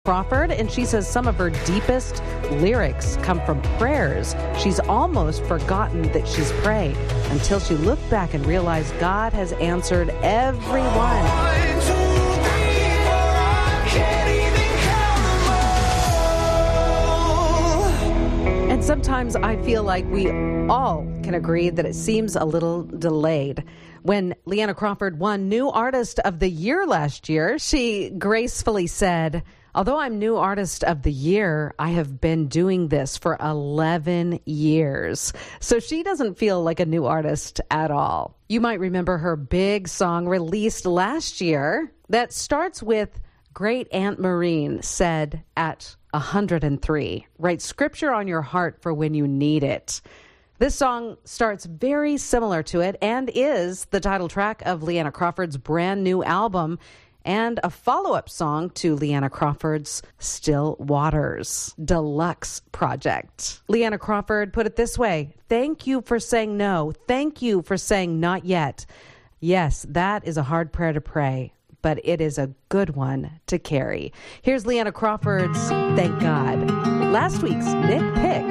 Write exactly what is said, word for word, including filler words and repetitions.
Crawford, and she says some of her deepest lyrics come from prayers. She's almost forgotten that she's prayed until she looked back and realized God has answered everyone. And sometimes I feel like we all can agree that it seems a little delayed. When Leanna Crawford won New Artist of the Year last year, she gracefully said, "Although I'm New Artist of the Year, I have been doing this for eleven years. So she doesn't feel like a new artist at all. You might remember her big song released last year that starts with Great Aunt Maureen said at one hundred three, write scripture on your heart for when you need it. This song starts very similar to it and is the title track of Leanna Crawford's brand new album and a follow-up song to Leanna Crawford's Still Waters Deluxe project. Leanna Crawford put it this way: thank you for saying no. Thank you for saying not yet. Yes, that is a hard prayer to pray, but it is a good one to carry. Here's Leanna Crawford's Thank God. Last week's Nick Pick